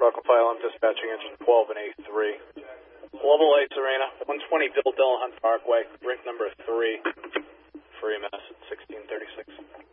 Buckle File, I'm dispatching engine 12 and A3. Global 8 Serena, 120 Bill Dillahunt Parkway, rink number 3, free Mass at 1636.